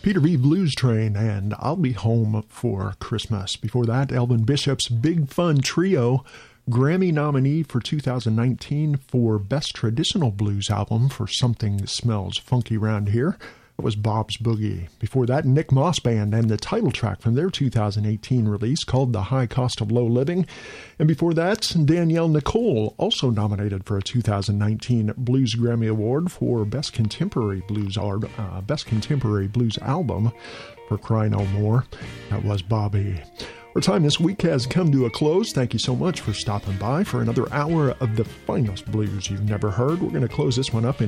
Peter V. Blues Train and I'll Be Home for Christmas. Before that, Elvin Bishop's Big Fun Trio, Grammy nominee for 2019 for Best Traditional Blues Album for Something That Smells Funky Round Here. That was Bob's Boogie. Before that, Nick Moss Band and the title track from their 2018 release called The High Cost of Low Living. And before that, Danielle Nicole, also nominated for a 2019 Blues Grammy Award for Best Contemporary Blues Album for Cry No More. That was Bobby. Our time this week has come to a close. Thank you so much for stopping by for another hour of the finest blues you've never heard. We're going to close this one up in